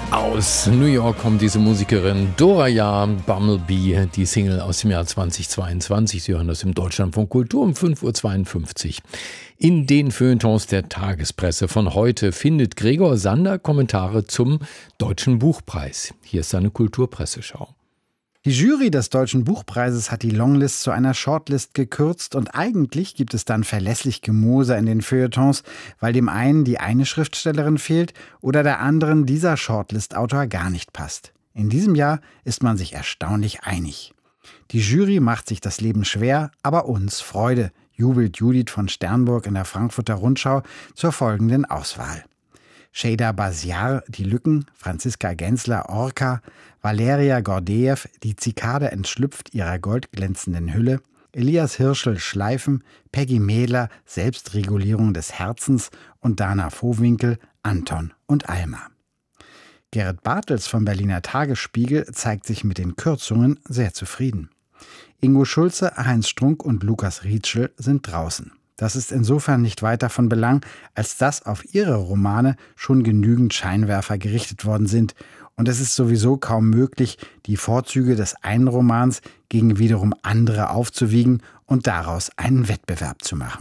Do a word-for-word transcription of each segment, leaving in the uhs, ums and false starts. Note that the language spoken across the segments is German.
Aus New York kommt diese Musikerin Dora Bumblebee, die Single aus dem Jahr zweitausendzweiundzwanzig. Sie hören das im Deutschlandfunk Kultur um fünf Uhr zweiundfünfzig. In den Feuilletons der Tagespresse von heute findet Gregor Sander Kommentare zum Deutschen Buchpreis. Hier ist seine Kulturpresseschau. Die Jury des Deutschen Buchpreises hat die Longlist zu einer Shortlist gekürzt und eigentlich gibt es dann verlässlich Gemoser in den Feuilletons, weil dem einen die eine Schriftstellerin fehlt oder der anderen dieser Shortlist-Autor gar nicht passt. In diesem Jahr ist man sich erstaunlich einig. Die Jury macht sich das Leben schwer, aber uns Freude, jubelt Judith von Sternburg in der Frankfurter Rundschau zur folgenden Auswahl. Sheyda Basiar, Die Lücken, Franziska Gensler, Orca, Valeria Gordejew, Die Zikade entschlüpft ihrer goldglänzenden Hülle, Elias Hirschel, Schleifen, Peggy Mähler, Selbstregulierung des Herzens und Dana Vohwinkel, Anton und Alma. Gerrit Bartels vom Berliner Tagesspiegel zeigt sich mit den Kürzungen sehr zufrieden. Ingo Schulze, Heinz Strunk und Lukas Rietschel sind draußen. Das ist insofern nicht weiter von Belang, als dass auf ihre Romane schon genügend Scheinwerfer gerichtet worden sind. Und es ist sowieso kaum möglich, die Vorzüge des einen Romans gegen wiederum andere aufzuwiegen und daraus einen Wettbewerb zu machen.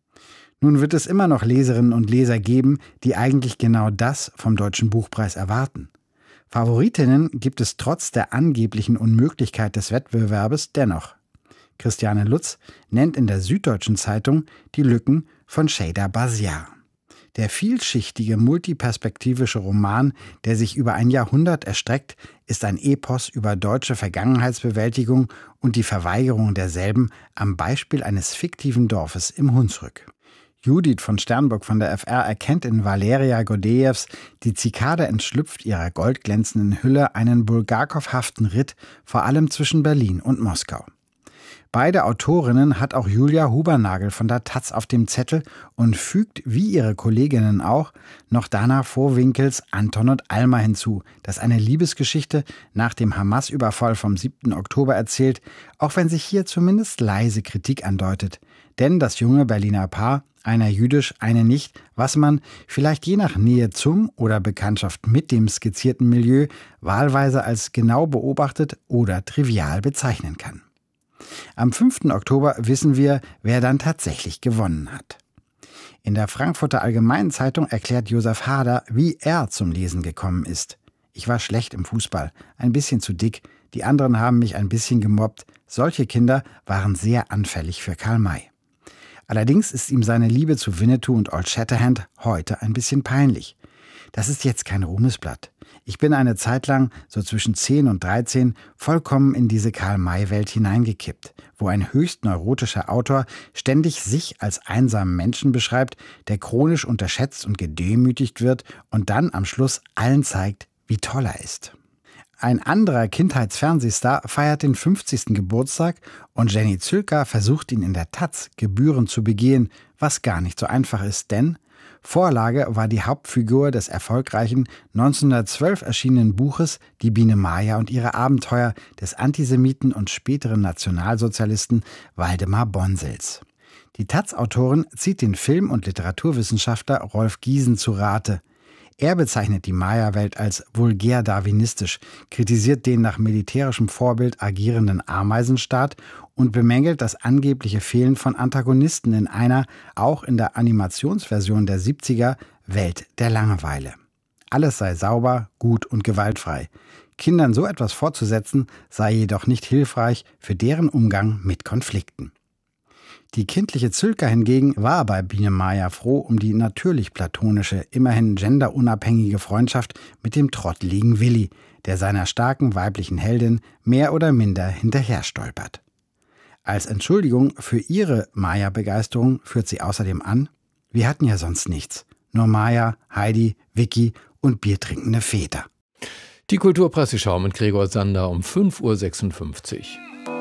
Nun wird es immer noch Leserinnen und Leser geben, die eigentlich genau das vom Deutschen Buchpreis erwarten. Favoritinnen gibt es trotz der angeblichen Unmöglichkeit des Wettbewerbes dennoch. Christiane Lutz nennt in der Süddeutschen Zeitung Die Lücken von Sheyda Basiar. Der vielschichtige, multiperspektivische Roman, der sich über ein Jahrhundert erstreckt, ist ein Epos über deutsche Vergangenheitsbewältigung und die Verweigerung derselben am Beispiel eines fiktiven Dorfes im Hunsrück. Judith von Sternburg von der F R erkennt in Valeria Gordejews Die Zikade entschlüpft ihrer goldglänzenden Hülle einen Bulgakow-haften Ritt, vor allem zwischen Berlin und Moskau. Beide Autorinnen hat auch Julia Hubernagel von der Taz auf dem Zettel und fügt, wie ihre Kolleginnen auch, noch Dana Vohwinkels Anton und Alma hinzu, das eine Liebesgeschichte nach dem Hamas-Überfall vom siebten Oktober erzählt, auch wenn sich hier zumindest leise Kritik andeutet. Denn das junge Berliner Paar, einer jüdisch, eine nicht, was man, vielleicht je nach Nähe zum oder Bekanntschaft mit dem skizzierten Milieu, wahlweise als genau beobachtet oder trivial bezeichnen kann. Am fünften Oktober wissen wir, wer dann tatsächlich gewonnen hat. In der Frankfurter Allgemeinen Zeitung erklärt Josef Hader, wie er zum Lesen gekommen ist. Ich war schlecht im Fußball, ein bisschen zu dick, die anderen haben mich ein bisschen gemobbt. Solche Kinder waren sehr anfällig für Karl May. Allerdings ist ihm seine Liebe zu Winnetou und Old Shatterhand heute ein bisschen peinlich. Das ist jetzt kein Ruhmesblatt. Ich bin eine Zeit lang, so zwischen zehn und dreizehn, vollkommen in diese Karl-May-Welt hineingekippt, wo ein höchst neurotischer Autor ständig sich als einsamen Menschen beschreibt, der chronisch unterschätzt und gedemütigt wird und dann am Schluss allen zeigt, wie toll er ist. Ein anderer Kindheitsfernsehstar feiert den fünfzigsten Geburtstag und Jenny Zülker versucht ihn in der Taz gebührend zu begehen, was gar nicht so einfach ist, denn Vorlage war die Hauptfigur des erfolgreichen neunzehnhundertzwölf erschienenen Buches Die Biene Maya und ihre Abenteuer des Antisemiten und späteren Nationalsozialisten Waldemar Bonsels. Die Taz-Autorin zieht den Film- und Literaturwissenschaftler Rolf Giesen zu Rate. Er bezeichnet die Maya-Welt als vulgär darwinistisch, kritisiert den nach militärischem Vorbild agierenden Ameisenstaat und bemängelt das angebliche Fehlen von Antagonisten in einer, auch in der Animationsversion der siebziger, Welt der Langeweile. Alles sei sauber, gut und gewaltfrei. Kindern so etwas fortzusetzen, sei jedoch nicht hilfreich für deren Umgang mit Konflikten. Die kindliche Zülker hingegen war bei Biene Maya froh um die natürlich platonische, immerhin genderunabhängige Freundschaft mit dem trotteligen Willi, der seiner starken weiblichen Heldin mehr oder minder hinterher stolpert. Als Entschuldigung für ihre Maya-Begeisterung führt sie außerdem an: Wir hatten ja sonst nichts. Nur Maya, Heidi, Vicky und biertrinkende Väter. Die Kulturpresseschau mit Gregor Sander um fünf Uhr sechsundfünfzig.